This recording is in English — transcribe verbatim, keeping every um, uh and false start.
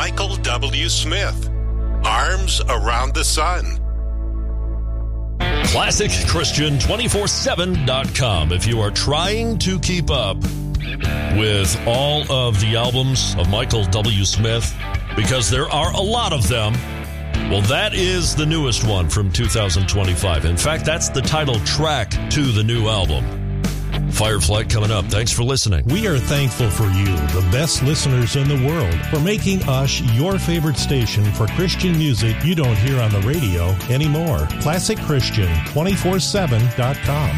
Michael W. Smith, Arms Around the Sun. Classic Christian two forty-seven dot com. If you are trying to keep up with all of the albums of Michael W. Smith, because there are a lot of them, well, that is the newest one from two thousand twenty-five. In fact, that's the title track to the new album. Fireflight coming up. Thanks for listening. We are thankful for you, the best listeners in the world, for making us your favorite station for Christian music you don't hear on the radio anymore. Classic Christian two forty-seven dot com.